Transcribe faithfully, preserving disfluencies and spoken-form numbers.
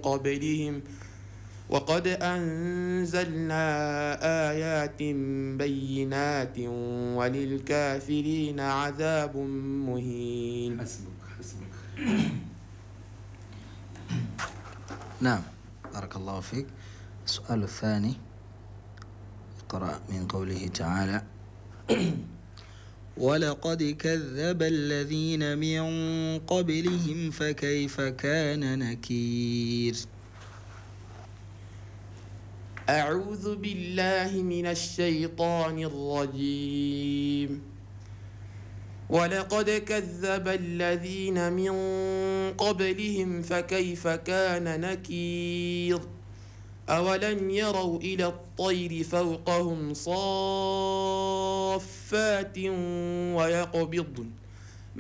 قبلهم وقد أنزلنا آيات بينات وللكافرين عذاب مهين. حسبك حسبك. نعم بارك الله فيك. السؤال الثاني اقرأ من قوله تعالى ولقد كذب الذين من قبلهم فكيف كان نكير. أعوذ بالله من الشيطان الرجيم. ولقد كذب الذين من قبلهم فكيف كان نكير. أولم يروا إلى الطير فوقهم صافات ويقبضن